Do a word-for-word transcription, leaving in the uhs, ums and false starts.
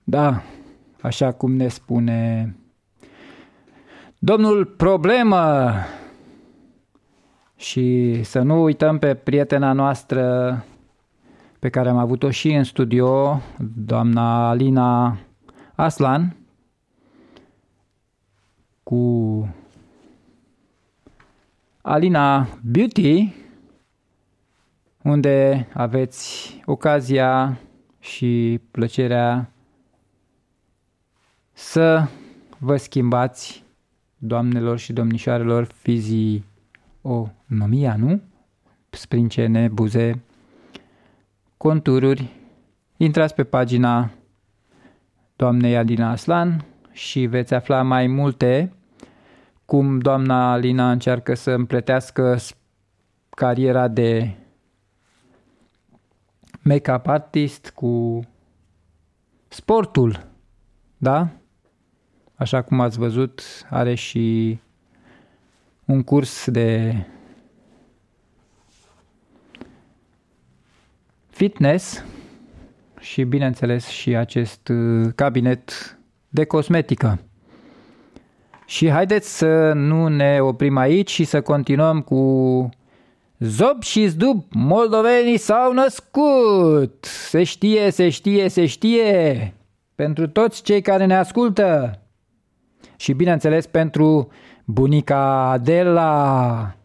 Da, așa cum ne spune domnul Problemă. Și să nu uităm pe prietena noastră pe care am avut-o și în studio, doamna Alina Aslan, cu Alina Beauty, unde aveți ocazia și plăcerea să vă schimbați, doamnelor și domnișoarelor, fizionomia, nu? Sprincene, buze, contururi. Intrați pe pagina doamnei Alina Aslan și veți afla mai multe cum doamna Alina încearcă să împletească cariera de make-up artist cu sportul, da? Așa cum ați văzut, are și un curs de fitness și, bineînțeles, și acest cabinet de cosmetică. Și haideți să nu ne oprim aici și să continuăm cu Zob și Zdub, moldovenii s-au născut! Se știe, se știe, se știe! Pentru toți cei care ne ascultă! Și, bineînțeles, pentru bunica Adela!